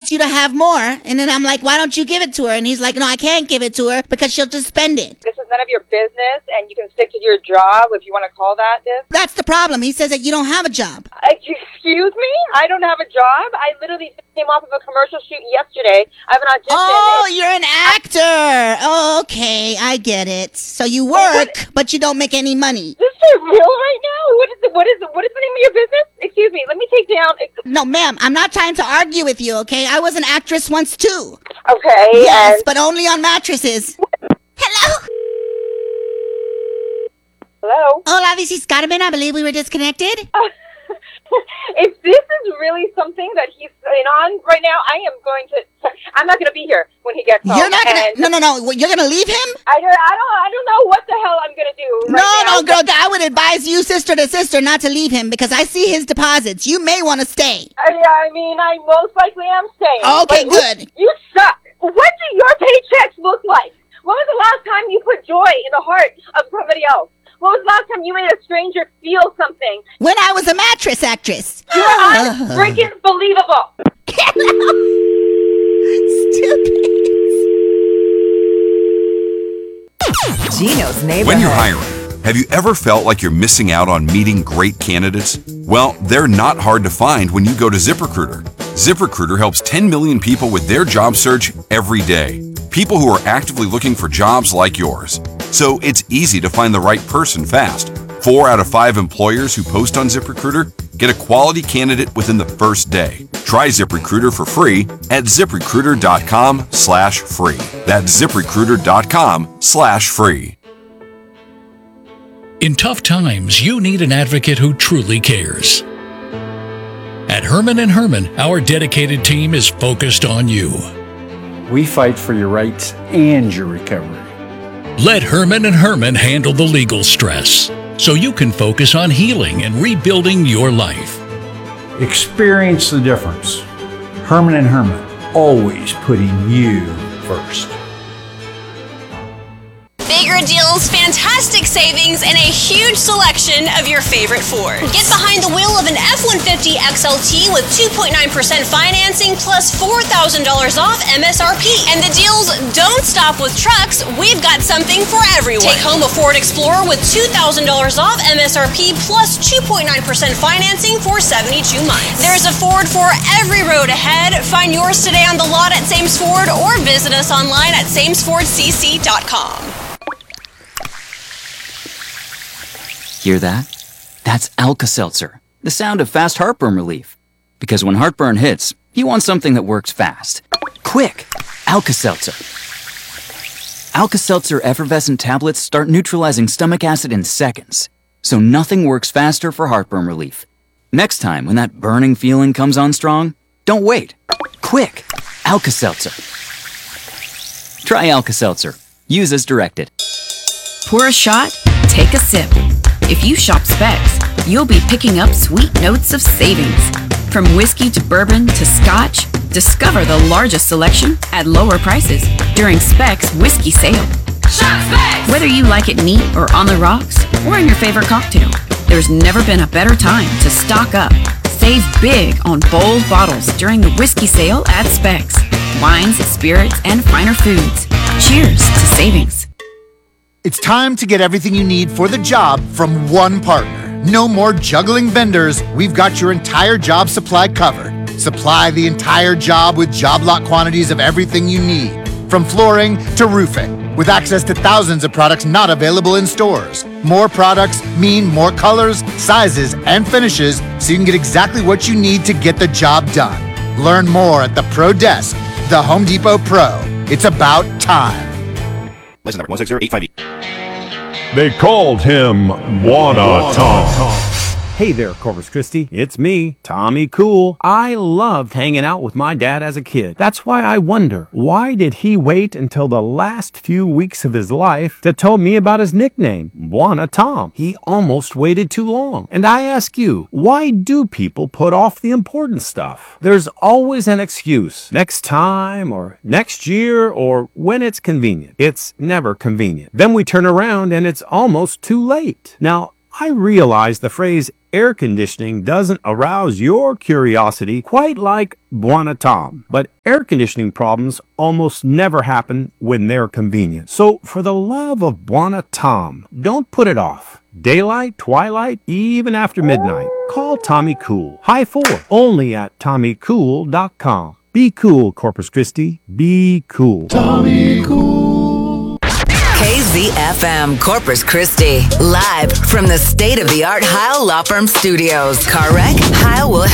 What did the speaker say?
wants you to have more. And then I'm like, why don't you give it to her? And he's like, no, I can't give it to her because she'll just spend it. This is none of your business, and you can stick to your job if you want to call that this. That's the problem. He says that you don't have a job. Excuse me? I don't have a job? I literally came off of a commercial shoot yesterday. I have an audition. Oh, you're an actor. Oh, okay, I get it. So you work, but you don't make any money. Is this for real right now? What is the name of your business? Excuse me, let me take down... No, ma'am, I'm not trying to argue with you, okay? I was an actress once, too. Okay, yes, but only on mattresses. Hello? Hello? Hola, this is Carmen. I believe we were disconnected. If this is really something that he's in on right now, I'm not going to be here when he gets home. You're not going to... No. You're going to leave him? I don't know what the hell I'm going to do No, girl, I would advise you, sister to sister, not to leave him because I see his deposits. You may want to stay. I most likely am staying. Okay, good. You suck. What do your paychecks look like? When was the last time you put joy in the heart of somebody else? When was the last time you made a stranger feel something? When I was a mattress actress. You're unfreaking believable. Stupid. Gino's neighborhood. When you're hiring, have you ever felt like you're missing out on meeting great candidates? Well, they're not hard to find when you go to ZipRecruiter. ZipRecruiter helps 10 million people with their job search every day. People who are actively looking for jobs like yours. So it's easy to find the right person fast. 4 out of 5 employers who post on ZipRecruiter get a quality candidate within the first day. Try ZipRecruiter for free at ZipRecruiter.com/free. That's ZipRecruiter.com/free. In tough times, you need an advocate who truly cares. At Herman & Herman, our dedicated team is focused on you. We fight for your rights and your recovery. Let Herman & Herman handle the legal stress so you can focus on healing and rebuilding your life. Experience the difference. Herman & Herman, always putting you first. Bigger deals, fantastic savings, and a huge selection of your favorite Fords. Get behind the wheel of an F-150 XLT with 2.9% financing plus $4,000 off MSRP. And the deals don't stop with trucks. We've got something for everyone. Take home a Ford Explorer with $2,000 off MSRP plus 2.9% financing for 72 months. There's a Ford for every road ahead. Find yours today on the lot at Sames Ford or visit us online at samesfordcc.com. Hear that? That's Alka-Seltzer, the sound of fast heartburn relief. Because when heartburn hits, you want something that works fast. Quick! Alka-Seltzer. Alka-Seltzer effervescent tablets start neutralizing stomach acid in seconds. So nothing works faster for heartburn relief. Next time, when that burning feeling comes on strong, don't wait. Quick! Alka-Seltzer. Try Alka-Seltzer. Use as directed. Pour a shot, take a sip. If you shop Specs, you'll be picking up sweet notes of savings. From whiskey to bourbon to scotch, discover the largest selection at lower prices during Specs Whiskey Sale. Shop Specs! Whether you like it neat or on the rocks, or in your favorite cocktail, there's never been a better time to stock up. Save big on bold bottles during the Whiskey Sale at Specs. Wines, spirits, and finer foods. Cheers to savings. It's time to get everything you need for the job from one partner. No more juggling vendors. We've got your entire job supply covered. Supply the entire job with job lot quantities of everything you need, from flooring to roofing, with access to thousands of products not available in stores. More products mean more colors, sizes, and finishes, so you can get exactly what you need to get the job done. Learn more at the Pro Desk, the Home Depot Pro. It's about time. License number 16085E. They called him Wanna Tom. Hey there, Corpus Christi. It's me, Tommy Cool. I loved hanging out with my dad as a kid. That's why I wonder, why did he wait until the last few weeks of his life to tell me about his nickname, Wanna Tom? He almost waited too long. And I ask you, why do people put off the important stuff? There's always an excuse. Next time, or next year, or when it's convenient. It's never convenient. Then we turn around and it's almost too late. Now, I realize the phrase air conditioning doesn't arouse your curiosity quite like Buona Tom. But air conditioning problems almost never happen when they're convenient. So for the love of Buona Tom, don't put it off. Daylight, twilight, even after midnight. Call Tommy Cool. High 4, only at TommyCool.com. Be cool, Corpus Christi. Be cool. Tommy Cool. KZFM Corpus Christi. Live from the state-of-the-art Heil Law Firm Studios. Car wreck? Heil will